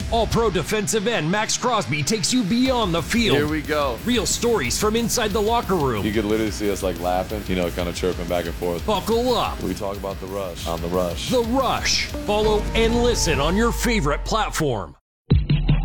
All-Pro defensive end Max Crosby takes you beyond the field. Here we go. Real stories from inside the locker room. You could literally see us like laughing, kind of chirping back and forth. Buckle up. We talk about The Rush on The Rush. The Rush. Follow and listen on your favorite platform.